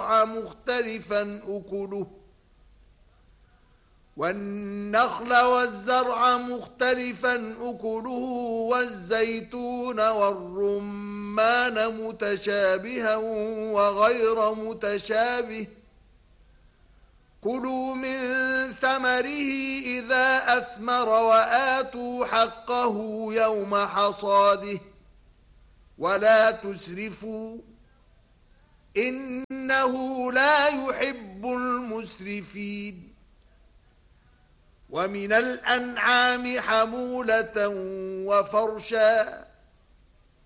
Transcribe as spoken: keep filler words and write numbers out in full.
والزرع مختلفا أكله والنخل والزرع مختلفا أكله والزيتون والرمان متشابها وغير متشابه كلوا من ثمره إذا أثمر وآتوا حقه يوم حصاده ولا تسرفوا إنه لا يحب المسرفين ومن الأنعام حمولة وفرشا